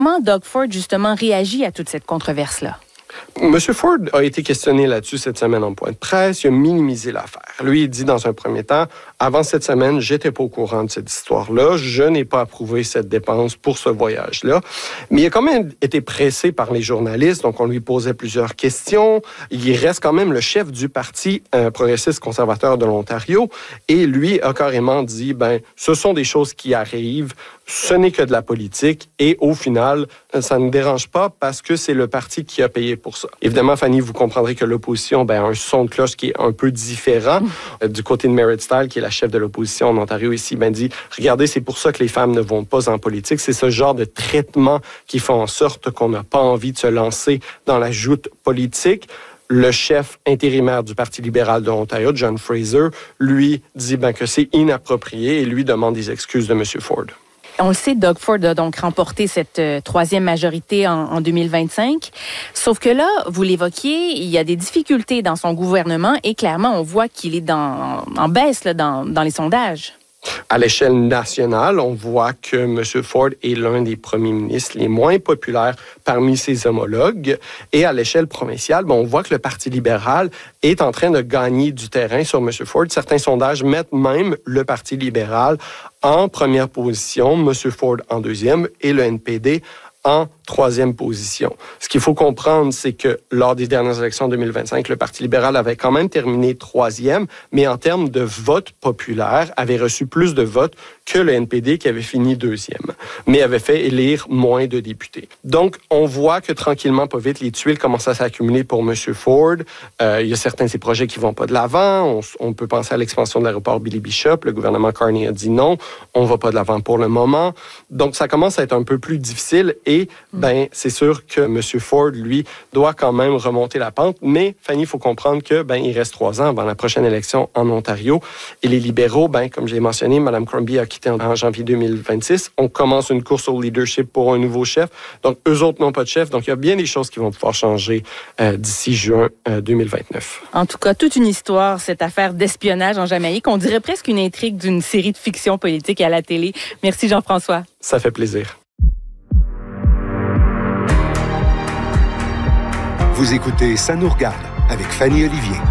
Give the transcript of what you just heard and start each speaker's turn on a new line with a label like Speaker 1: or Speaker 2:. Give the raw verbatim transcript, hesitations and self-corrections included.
Speaker 1: Comment Doug Ford, justement, réagit à toute cette controverse-là?
Speaker 2: M. Ford a été questionné là-dessus cette semaine en point de presse. Il a minimisé l'affaire. Lui, il dit dans un premier temps, avant cette semaine, j'étais pas au courant de cette histoire-là. Je n'ai pas approuvé cette dépense pour ce voyage-là. Mais il a quand même été pressé par les journalistes, donc on lui posait plusieurs questions. Il reste quand même le chef du Parti euh, progressiste conservateur de l'Ontario. Et lui a carrément dit, ben, ce sont des choses qui arrivent. Ce n'est que de la politique et au final, ça ne dérange pas parce que c'est le parti qui a payé pour ça. Évidemment, Fanny, vous comprendrez que l'opposition ben, a un son de cloche qui est un peu différent. Mmh. Du côté de Merit Style, qui est la chef de l'opposition en Ontario ici, ben, dit, regardez, c'est pour ça que les femmes ne vont pas en politique. C'est ce genre de traitement qui fait en sorte qu'on n'a pas envie de se lancer dans la joute politique. Le chef intérimaire du Parti libéral de l'Ontario, John Fraser, lui dit ben, que c'est inapproprié et lui demande des excuses de M. Ford.
Speaker 1: On le sait, Doug Ford a donc remporté cette euh, troisième majorité en, en deux mille vingt-cinq. Sauf que là, vous l'évoquiez, il y a des difficultés dans son gouvernement et clairement, on voit qu'il est dans, en baisse là, dans, dans les sondages.
Speaker 2: À l'échelle nationale, on voit que M. Ford est l'un des premiers ministres les moins populaires parmi ses homologues. Et à l'échelle provinciale, on voit que le Parti libéral est en train de gagner du terrain sur M. Ford. Certains sondages mettent même le Parti libéral en première position, M. Ford en deuxième et le N P D en troisième position. Ce qu'il faut comprendre, c'est que lors des dernières élections deux mille vingt-cinq, le Parti libéral avait quand même terminé troisième, mais en termes de vote populaire, avait reçu plus de votes que le N P D qui avait fini deuxième, mais avait fait élire moins de députés. Donc, on voit que tranquillement, pas vite, les tuiles commencent à s'accumuler pour M. Ford. Euh, il y a certains de ces projets qui vont pas de l'avant. On, on peut penser à l'expansion de l'aéroport Billy Bishop. Le gouvernement Carney a dit non. On va pas de l'avant pour le moment. Donc, ça commence à être un peu plus difficile et ben, c'est sûr que M. Ford, lui, doit quand même remonter la pente. Mais, Fanny, il faut comprendre que, ben, il reste trois ans avant la prochaine élection en Ontario. Et les libéraux, ben, comme je l'ai mentionné, Mme Crombie a quitté en janvier deux mille vingt-six. On commence une course au leadership pour un nouveau chef. Donc, eux autres n'ont pas de chef. Donc, il y a bien des choses qui vont pouvoir changer euh, d'ici juin euh, deux mille vingt-neuf.
Speaker 1: En tout cas, toute une histoire, cette affaire d'espionnage en Jamaïque. On dirait presque une intrigue d'une série de fiction politique à la télé. Merci, Jean-François.
Speaker 2: Ça fait plaisir.
Speaker 3: Vous écoutez Ça nous regarde avec Fanny Olivier.